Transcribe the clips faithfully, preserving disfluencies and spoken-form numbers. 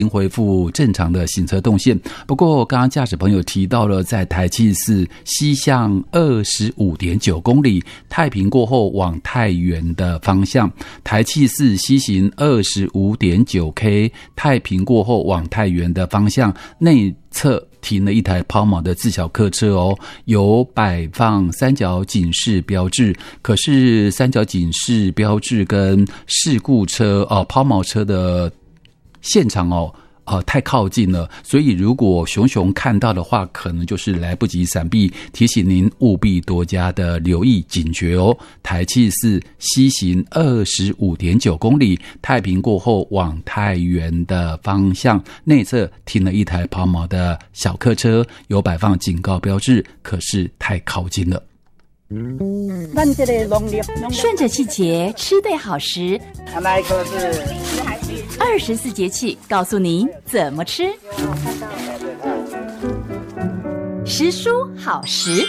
恢复正常的行车动线。不过刚刚驾驶朋友提到了在台七四西向 二十五点九公里，太平过后往太原的方向，台七四西行 二十五点九 K， 太平过后往太原的方向，内侧停了一台抛锚的自小客车哦，有摆放三角警示标志，可是三角警示标志跟事故车哦抛锚车的现场哦呃，太靠近了，所以如果熊熊看到的话，可能就是来不及闪避，提醒您务必多加的留意警觉哦。台七四西行 二十五点九公里，太平过后往太原的方向，内侧停了一台抛锚的小客车，有摆放警告标志，可是太靠近了。 顺着季节吃对好食，二十四节气告诉您怎么吃。食蔬好食。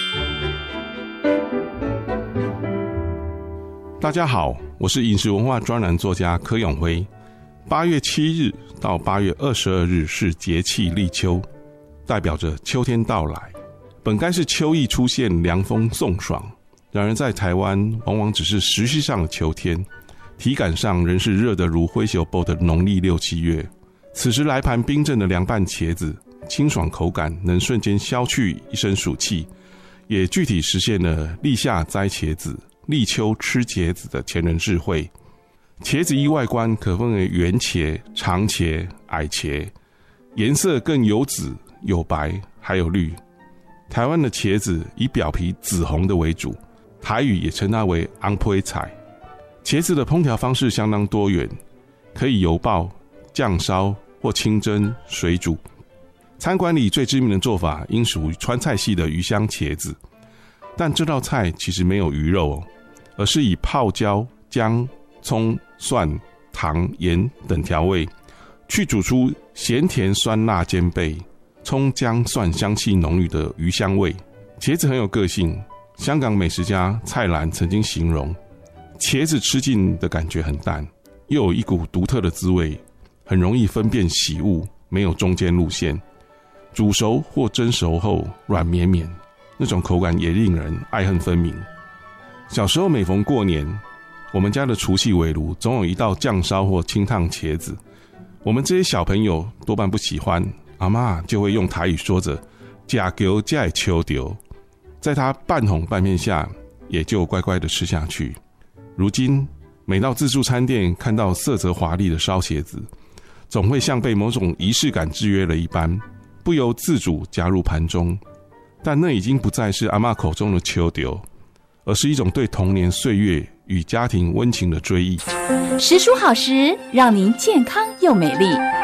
大家好，我是饮食文化专栏作家柯永辉。八月七日到八月二十二日是节气立秋，代表着秋天到来。本该是秋意出现，凉风送爽，然而在台湾往往只是时序上的秋天，体感上仍是热得如灰熊爆的农历六七月。此时来盘冰镇的凉拌茄子，清爽口感能瞬间消去一身暑气，也具体实现了立夏摘茄子，立秋吃茄子的前人智慧。茄子依外观可分为圆茄、长茄、矮茄，颜色更有紫、有白，还有绿。台湾的茄子以表皮紫红的为主，台语也称它为昂配菜。茄子的烹调方式相当多元，可以油爆、酱烧或清蒸、水煮。餐馆里最知名的做法应属于川菜系的鱼香茄子，但这道菜其实没有鱼肉哦，而是以泡椒、姜、葱、蒜、糖、盐等调味，去煮出咸甜酸辣兼备，葱姜蒜香气浓郁的鱼香味。茄子很有个性，香港美食家蔡澜曾经形容，茄子吃进的感觉很淡，又有一股独特的滋味，很容易分辨喜恶，没有中间路线。煮熟或蒸熟后软绵绵，那种口感也令人爱恨分明。小时候每逢过年，我们家的除夕围炉总有一道酱烧或清烫茄子，我们这些小朋友多半不喜欢，阿嬷就会用台语说着假球假秋丢，在它半红半面下也就乖乖的吃下去。如今每到自助餐店看到色泽华丽的烧茄子，总会像被某种仪式感制约了一般，不由自主加入盘中。但那已经不再是阿嬷口中的秋丢，而是一种对童年岁月与家庭温情的追忆。 食蔬好食，让您健康又美丽。